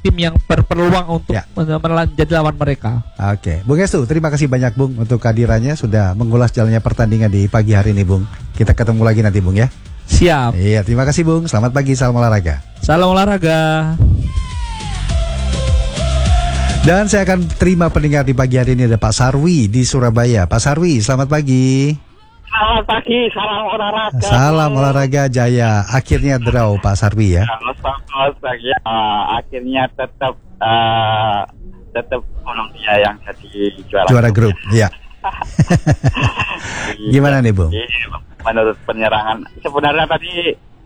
tim yang berpeluang untuk menjadi lawan mereka. Oke, Bung Estu, terima kasih banyak Bung untuk kehadirannya, sudah mengulas jalannya pertandingan di pagi hari ini Bung. Kita ketemu lagi nanti Bung ya. Siap. Iya, terima kasih Bung. Selamat pagi, salam olahraga. Salam olahraga. Dan saya akan terima pendengar di pagi hari ini, ada Pak Sarwi di Surabaya. Pak Sarwi, selamat pagi. Selamat pagi, salam olahraga. Salam olahraga Jaya. Akhirnya draw Pak Sarwi ya. Selamat pagi. Akhirnya tetap Colombia yang jadi juara grup. Iya. Gimana nih Bung? Menurut penyerang sebenarnya tadi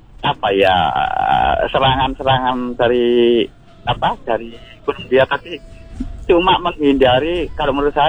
serangan dari Colombia tadi cuma menghindari, kalau menurut saya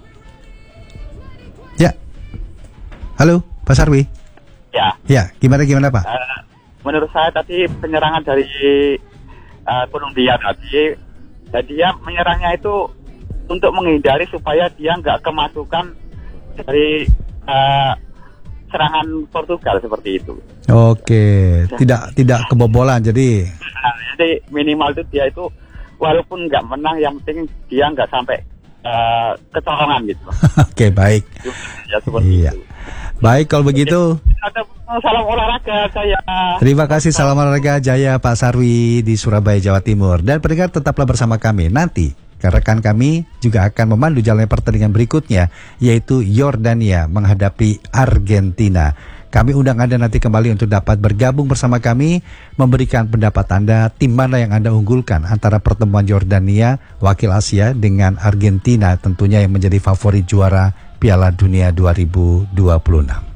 Ya. Halo, Pak Sarwi. Ya. Ya, gimana Pak? Menurut saya tadi penyerangan dari Colombia tadi, jadi dia menyerangnya itu untuk menghindari supaya dia nggak kemasukan dari serangan Portugal seperti itu. Oke, tidak kebobolan jadi minimal itu dia itu walaupun nggak menang, yang penting dia nggak sampai kecolongan gitu. Oke, baik. Ya seperti itu. Baik, kalau begitu. Salam olahraga saya. Terima kasih, salam olahraga Jaya Pak Sarwi di Surabaya, Jawa Timur. Dan pendengar tetaplah bersama kami nanti. Rekan kami juga akan memandu jalannya pertandingan berikutnya, yaitu Yordania menghadapi Argentina. Kami undang Anda nanti kembali untuk dapat bergabung bersama kami, memberikan pendapat Anda, tim mana yang Anda unggulkan antara pertemuan Yordania, wakil Asia, dengan Argentina tentunya yang menjadi favorit juara Piala Dunia 2026.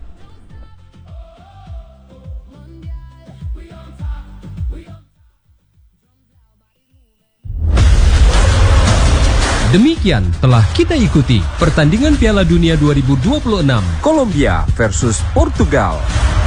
Demikian telah kita ikuti pertandingan Piala Dunia 2026 Kolombia versus Portugal.